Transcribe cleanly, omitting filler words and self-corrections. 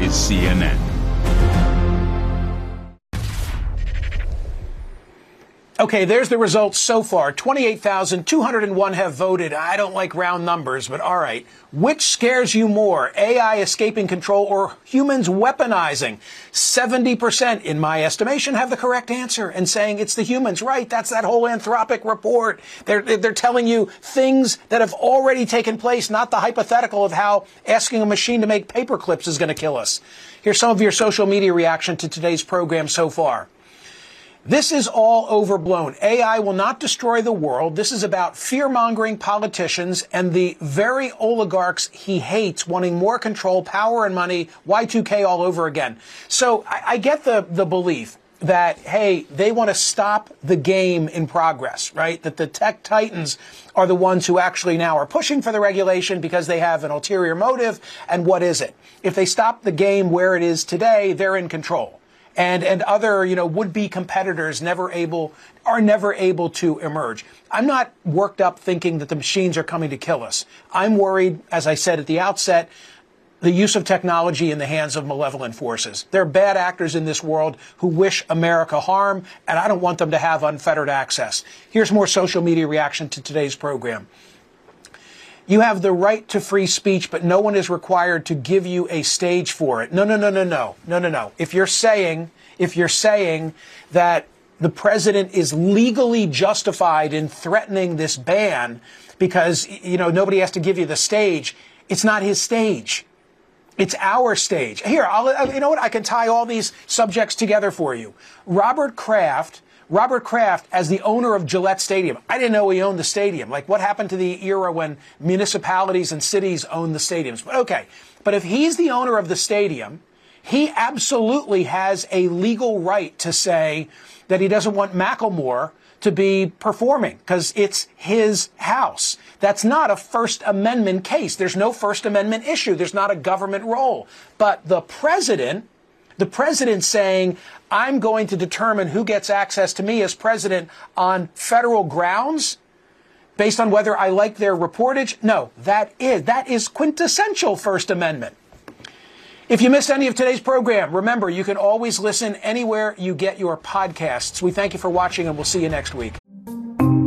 is CNN. Okay, there's the results so far. 28,201 have voted. I don't like round numbers, but all right. Which scares you more, AI escaping control or humans weaponizing? 70%, in my estimation, have the correct answer and saying it's the humans. Right, that's that whole Anthropic report. They're telling you things that have already taken place, not the hypothetical of how asking a machine to make paper clips is going to kill us. Here's some of your social media reaction to today's program so far. This is all overblown. AI will not destroy the world. This is about fear-mongering politicians and the very oligarchs he hates wanting more control, power, and money, Y2K all over again. So I get the belief that, hey, they want to stop the game in progress, right? That the tech titans are the ones who actually now are pushing for the regulation because they have an ulterior motive. And what is it? If they stop the game where it is today, they're in control. And other, would-be competitors are never able to emerge. I'm not worked up thinking that the machines are coming to kill us. I'm worried, as I said at the outset, the use of technology in the hands of malevolent forces. There are bad actors in this world who wish America harm, and I don't want them to have unfettered access. Here's more social media reaction to today's program. You have the right to free speech, but no one is required to give you a stage for it. No. If you're saying that the president is legally justified in threatening this ban because, nobody has to give you the stage, it's not his stage. It's our stage. Here, you know what? I can tie all these subjects together for you. Robert Kraft, as the owner of Gillette Stadium. I didn't know he owned the stadium. Like, what happened to the era when municipalities and cities owned the stadiums? But okay. But if he's the owner of the stadium, he absolutely has a legal right to say that he doesn't want Macklemore to be performing because it's his house. That's not a First Amendment case. There's no First Amendment issue. There's not a government role. But the president saying, I'm going to determine who gets access to me as president on federal grounds based on whether I like their reportage. No, that is quintessential First Amendment. If you missed any of today's program, remember, you can always listen anywhere you get your podcasts. We thank you for watching, and we'll see you next week.